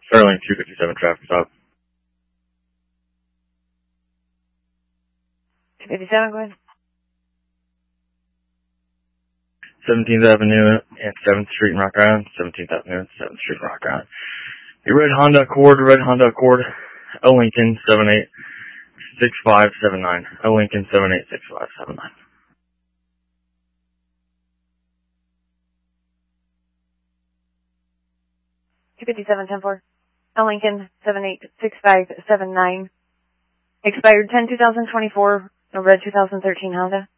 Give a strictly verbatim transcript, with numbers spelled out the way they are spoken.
Sterling two fifty-seven traffic stop. two fifty-seven, go ahead. seventeenth Avenue and seventh Street in Rock Island. seventeenth Avenue and seventh Street in Rock Island. A red Honda Accord, red Honda Accord, O Lincoln seven eight six five seven nine. O Lincoln seven eight six five seven nine. two fifty-seven, ten four. O Lincoln seven eight six five seven nine. Expired ten two thousand twenty-four, a red two thousand thirteen Honda.